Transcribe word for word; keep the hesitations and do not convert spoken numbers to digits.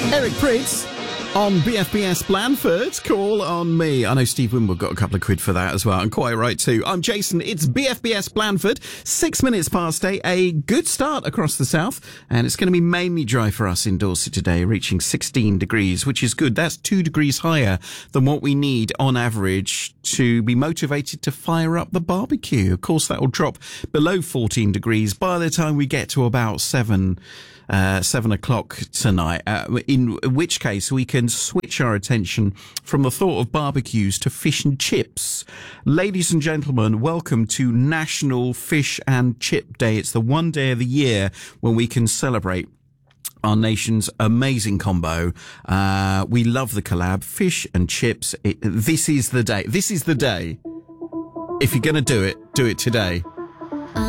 Eric Pritz on B F B S Blandford. Call on me. I know Steve Wimble got a couple of quid for that as well, and quite right too. I'm Jason. It's B F B S Blandford. Six minutes past eight. A good start across the south, and it's going to be mainly dry for us in Dorset today, reaching sixteen degrees, which is good. That's two degrees higher than what we need on average to be motivated to fire up the barbecue. Of course, that will drop below fourteen degrees by the time we get to about seven. Uh, seven o'clock tonight, uh, in which case we can switch our attention from the thought of barbecues to fish and chips. Ladies and gentlemen, welcome to National Fish and Chip Day. It's the one day of the year when we can celebrate our nation's amazing combo. Uh, we love the collab, fish and chips. It, this is the day. This is the day. If you're going to do it, do it today.